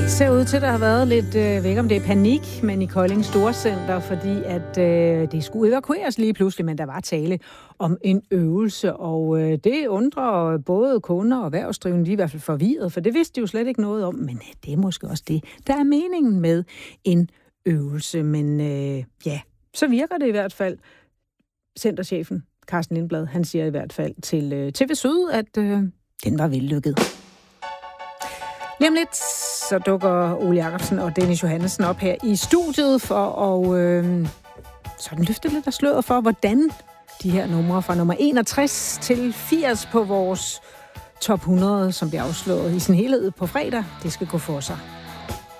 ser ud til, at der har været lidt, ved om det er panik, men i Kolding Storcenter, fordi at det skulle evakueres lige pludselig, men der var tale om en øvelse, og det undrer både kunder og erhvervsdrivende, de er i hvert fald forvirret, for det vidste de jo slet ikke noget om, men det er måske også det, der er meningen med en øvelse, men ja, så virker det i hvert fald. Centerchefen Carsten Lindblad, han siger i hvert fald til TV Syd, at den var vellykket. Lige om lidt, så dukker Ole Jacobsen og Dennis Johannessen op her i studiet for at sådan løfte lidt af sløret for, hvordan de her numre fra nummer 61 til 80 på vores top 100, som bliver afslået i sin helhed på fredag, det skal gå for sig.